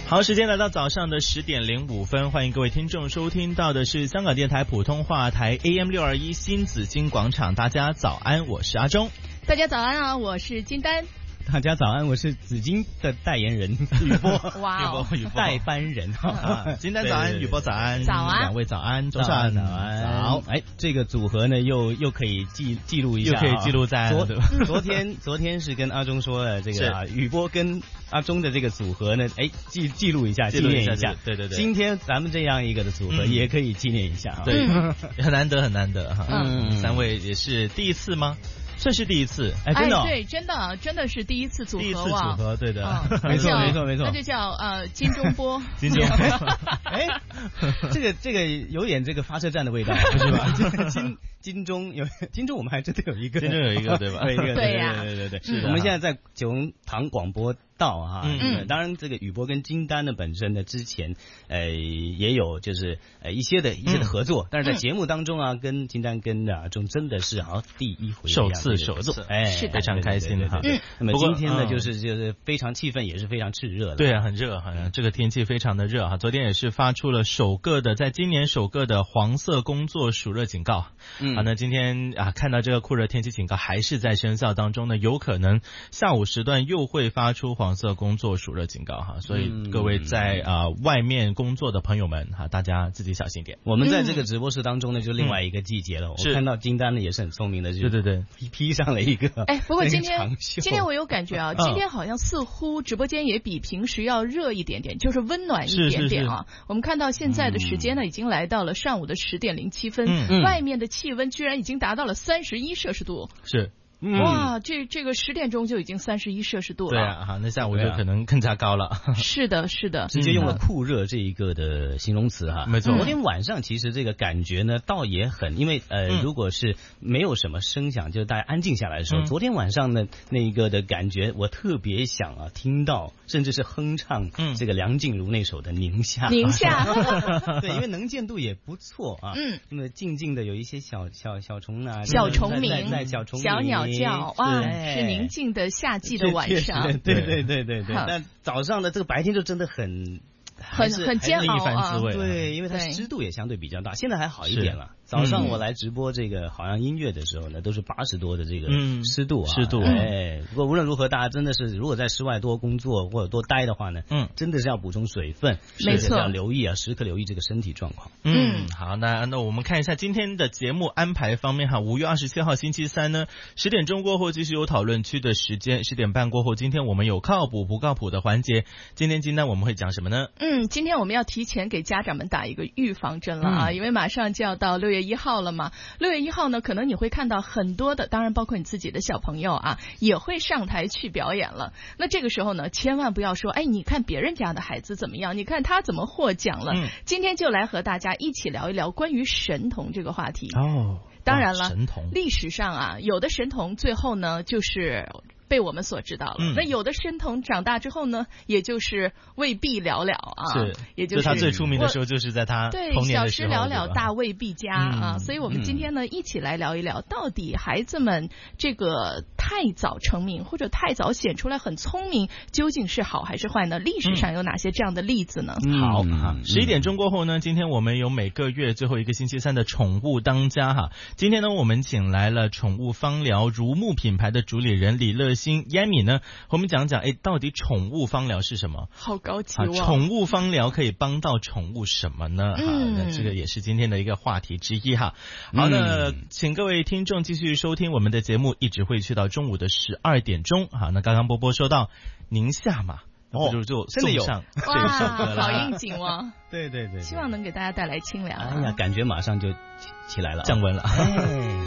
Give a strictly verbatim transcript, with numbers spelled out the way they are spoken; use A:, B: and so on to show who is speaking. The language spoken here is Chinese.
A: 好，时间来到早上的十点零五分，欢迎各位听众收听到的是香港电台普通话台 A M 六二一新紫金广场。大家早安，我是阿忠。
B: 大家早安啊，我是金丹。
C: 大家早安，我是紫金的代言人雨波，
B: 哇哦，
A: 雨波
C: 代班人
A: 啊，金丹早安，雨波早安，
B: 早安，
A: 两位早安，
C: 早安早安早。哎，这个组合呢，又又可以记记录一下，
A: 又可以记录在
C: 昨昨天昨天是跟阿忠说的这个啊，雨波跟阿忠的这个组合呢，哎，记记录一下，纪念一下，
A: 对对对。
C: 今天咱们这样一个的组合也可以纪念一下，
A: 对，很难得很难得哈。嗯，三位也是第一次吗？算是第一次，
B: 哎，真的、哦哎，对，真的，真的是第一次组合，
A: 第一次组合，对的，
B: 哦、
C: 没错，没错，没错，
B: 那就叫呃金钟波，
A: 金钟波，
C: 哎，这个这个有点这个发射站的味道，不是吧？金金钟有金钟，我们还真的有一个，
A: 金钟有一个，对吧？
C: 对，一个，
B: 对呀，
C: 对对对对，
A: 是的。
C: 我们现在在九龙塘广播道啊，
A: 嗯，
C: 当然这个雨波跟金丹呢本身呢之前呃也有就是呃一些的一些的合作，但是在节目当中啊，跟金丹跟阿忠真的是好像第一回
A: 首次首次，
C: 哎，
B: 是
A: 非常开心哈。
C: 那么今天呢，就是就是非常气氛也是非常炽热的，
A: 对啊，很热，好像这个天气非常的热哈。昨天也是发出了首个的，在今年首个的黄色工作暑热警告。嗯，好，那今天啊看到这个酷热天气警告还是在生效当中呢，有可能下午时段又会发出黄色工作暑热警告哈，所以各位在啊、呃、外面工作的朋友们哈，大家自己小心点。
C: 我们在这个直播室当中呢，就另外一个季节了。嗯、我看到金丹呢也是很聪明的，就
A: 对对对，
C: 披上了一个。
B: 哎，不过今天今天我有感觉啊，今天好像似乎直播间也比平时要热一点点，就是温暖一点点啊。是是是，我们看到现在的时间呢，已经来到了上午的十点零七分，嗯、外面的气温居然已经达到了三十一摄氏度。
A: 是。
B: 嗯、哇，这这个十点钟就已经三十一摄氏度了。
A: 对啊，哈，那下午就可能更加高了。
B: 啊、是的，是的，
C: 直接用了酷热这一个的形容词哈。
A: 没错。
C: 昨天晚上其实这个感觉呢，倒也很，因为呃，嗯、如果是没有什么声响，就是大家安静下来的时候，嗯、昨天晚上呢那一个的感觉，我特别想啊听到，甚至是哼唱这个梁静茹那首的《宁夏》。
B: 宁夏。
C: 对，因为能见度也不错啊。嗯。那么静静的有一些小小小虫啊，
B: 小虫鸣，
C: 在小虫鸣，
B: 小鸟叫，哇，是宁静的夏季的晚上。
C: 对对对对对。但早上的这个白天就真的很
B: 很很煎熬啊。
C: 对，因为它湿度也相对比较大，现在还好一点了。早上我来直播这个好像音乐的时候呢，都是八十多的这个湿度啊，
A: 湿度。
C: 哎，不过无论如何，大家真的是如果在室外多工作或者多待的话呢，嗯，真的是要补充水分，
B: 没错，
C: 要留意啊，时刻留意这个身体状况。
A: 嗯，好，那那我们看一下今天的节目安排方面哈，五月二十七号星期三呢，十点钟过后继续有讨论区的时间，十点半过后，今天我们有靠谱不靠谱的环节。今天今天我们会讲什么呢？
B: 嗯，今天我们要提前给家长们打一个预防针了啊，嗯、因为马上就要到六月一号了嘛。六月一号呢，可能你会看到很多的，当然包括你自己的小朋友啊，也会上台去表演了。那这个时候呢，千万不要说，哎，你看别人家的孩子怎么样，你看他怎么获奖了。嗯、今天就来和大家一起聊一聊关于神童这个话题。
A: 哦，
B: 当然了，
A: 神童
B: 历史上啊，有的神童最后呢就是被我们所知道了。嗯、那有的神童长大之后呢，也就是未必了了啊。
A: 是，
B: 也就是
A: 就他最出名的时候，就是在他童年的时候。
B: 对，小时了了，大未必佳、嗯、啊。所以我们今天呢，嗯、一起来聊一聊，到底孩子们这个太早成名或者太早显出来很聪明，究竟是好还是坏呢？历史上有哪些这样的例子呢？
A: 嗯、好，十一点钟过后呢，今天我们有每个月最后一个星期三的宠物当家哈。今天呢，我们请来了宠物芳疗如沐品牌的主理人李乐欣 Yami 呢，和我们讲讲，哎，到底宠物芳疗是什么？
B: 好高级哦！
A: 宠物芳疗可以帮到宠物什么呢？哈、嗯，那这个也是今天的一个话题之一哈。好，那请各位听众继续收听我们的节目，一直会去到中午的十二点钟。好，那刚刚波波说到宁夏嘛，哦，就就
C: 真的有
A: 上这
B: 哇，
A: 首歌了，
B: 好应景哦。
C: 对对 对, 对，
B: 希望能给大家带来清凉、啊。
C: 哎呀，感觉马上就起起来了、啊，
A: 降温了。哎